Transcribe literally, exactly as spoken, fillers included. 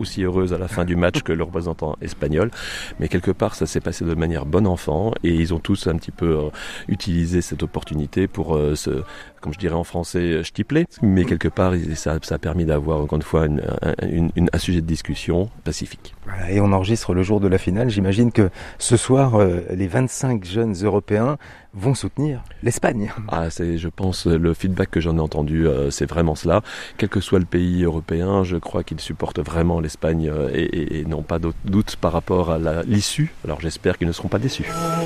aussi heureuse à la fin du match que le représentant espagnol. Mais quelque part, ça s'est passé de manière bon enfant et ils ont tous un petit peu euh, utilisé cette opportunité pour euh, se, comme je dirais en français, stipler. Mais quelque part, ça, ça a permis d'avoir encore une fois une, une, une, un sujet de discussion pacifique. Voilà, et on enregistre le jour de la finale. J'imagine que ce soir, euh, les vingt-cinq jeunes Européens vont soutenir l'Espagne. Ah, c'est, je pense, le feedback que j'en ai entendu, euh, c'est vraiment cela. Quel que soit le pays européen, je crois qu'ils supportent vraiment l'Espagne euh, et, et, et n'ont pas de doute par rapport à la, l'issue. Alors j'espère qu'ils ne seront pas déçus.